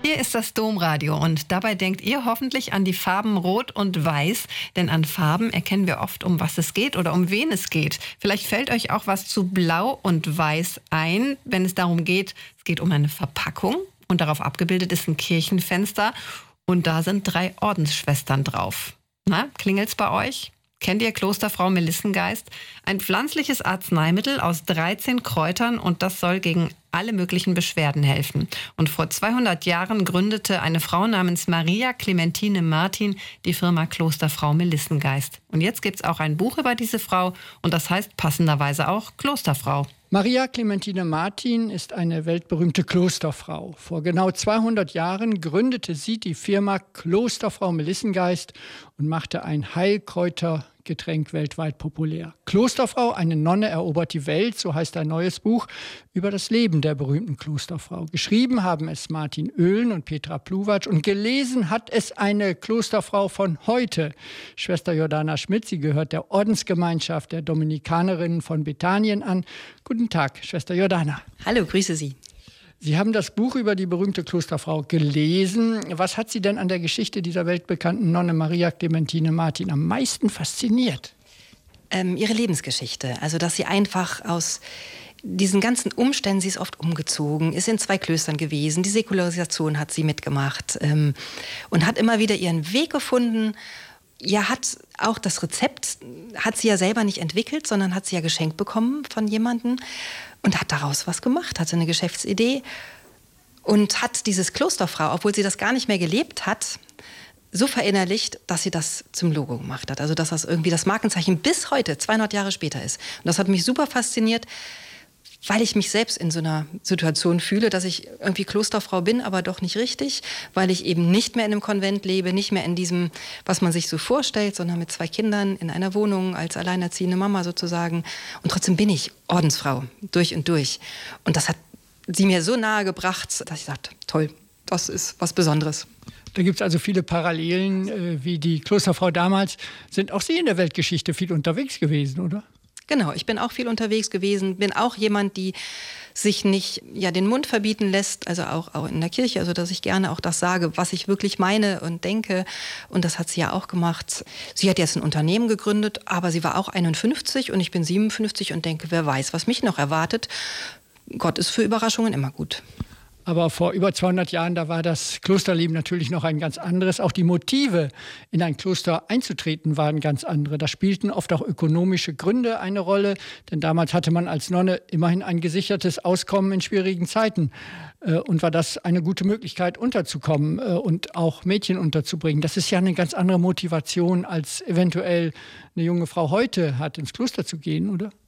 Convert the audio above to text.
Hier ist das Domradio und dabei denkt ihr hoffentlich an die Farben Rot und Weiß, denn an Farben erkennen wir oft, um was es geht oder um wen es geht. Vielleicht fällt euch auch was zu Blau und Weiß ein, wenn es darum geht, es geht um eine Verpackung und darauf abgebildet ist ein Kirchenfenster und da sind 3 Ordensschwestern drauf. Na, klingelt's bei euch? Kennt ihr Klosterfrau Melissengeist? Ein pflanzliches Arzneimittel aus 13 Kräutern und das soll gegen alle möglichen Beschwerden helfen. Und vor 200 Jahren gründete eine Frau namens Maria Clementine Martin die Firma Klosterfrau Melissengeist. Und jetzt gibt's auch ein Buch über diese Frau und das heißt passenderweise auch Klosterfrau. Maria Clementine Martin ist eine weltberühmte Klosterfrau. Vor genau 200 Jahren gründete sie die Firma Klosterfrau Melissengeist und machte ein Heilkräutergetränk weltweit populär. Klosterfrau, eine Nonne erobert die Welt, so heißt ein neues Buch über das Leben der berühmten Klosterfrau. Geschrieben haben es Martin Oehlen und Petra Pluwatsch und gelesen hat es eine Klosterfrau von heute, Schwester Jordana Schmidt. Sie gehört der Ordensgemeinschaft der Dominikanerinnen von Bethanien an. Guten Tag, Schwester Jordana. Hallo, grüße Sie. Sie haben das Buch über die berühmte Klosterfrau gelesen. Was hat Sie denn an der Geschichte dieser weltbekannten Nonne Maria Clementine Martin am meisten fasziniert? Ihre Lebensgeschichte. Also, dass sie einfach aus diesen ganzen Umständen, sie ist oft umgezogen, ist in 2 Klöstern gewesen, die Säkularisation hat sie mitgemacht und hat immer wieder ihren Weg gefunden. Ja, hat auch das Rezept, hat sie ja selber nicht entwickelt, sondern hat sie ja geschenkt bekommen von jemandem und hat daraus was gemacht, hatte eine Geschäftsidee und hat dieses Klosterfrau, obwohl sie das gar nicht mehr gelebt hat, so verinnerlicht, dass sie das zum Logo gemacht hat. Also dass das irgendwie das Markenzeichen bis heute, 200 Jahre später ist. Und das hat mich super fasziniert, weil ich mich selbst in so einer Situation fühle, dass ich irgendwie Klosterfrau bin, aber doch nicht richtig, weil ich eben nicht mehr in einem Konvent lebe, nicht mehr in diesem, was man sich so vorstellt, sondern mit 2 Kindern in einer Wohnung als alleinerziehende Mama sozusagen. Und trotzdem bin ich Ordensfrau, durch und durch. Und das hat sie mir so nahe gebracht, dass ich sagte, toll, das ist was Besonderes. Da gibt es also viele Parallelen, wie die Klosterfrau damals. Sind auch Sie in der Weltgeschichte viel unterwegs gewesen, oder? Genau, ich bin auch viel unterwegs gewesen, bin auch jemand, die sich nicht den Mund verbieten lässt, also auch in der Kirche, also dass ich gerne auch das sage, was ich wirklich meine und denke. Und das hat sie ja auch gemacht. Sie hat jetzt ein Unternehmen gegründet, aber sie war auch 51 und ich bin 57 und denke, wer weiß, was mich noch erwartet. Gott ist für Überraschungen immer gut. Aber vor über 200 Jahren, da war das Klosterleben natürlich noch ein ganz anderes. Auch die Motive, in ein Kloster einzutreten, waren ganz andere. Da spielten oft auch ökonomische Gründe eine Rolle. Denn damals hatte man als Nonne immerhin ein gesichertes Auskommen in schwierigen Zeiten. Und war das eine gute Möglichkeit, unterzukommen und auch Mädchen unterzubringen. Das ist ja eine ganz andere Motivation, als eventuell eine junge Frau heute hat, ins Kloster zu gehen, oder?